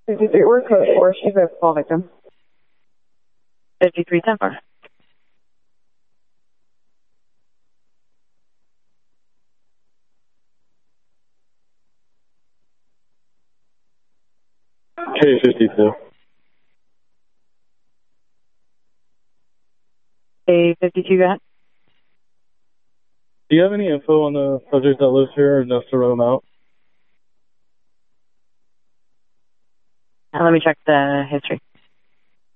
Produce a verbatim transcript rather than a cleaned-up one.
fifty-three, we're code four. She's a fall victim. fifty-three ten four. K fifty-two. K fifty-two, go ahead. Do you have any info on the subject that lives here or enough to run them out? Uh, let me check the history.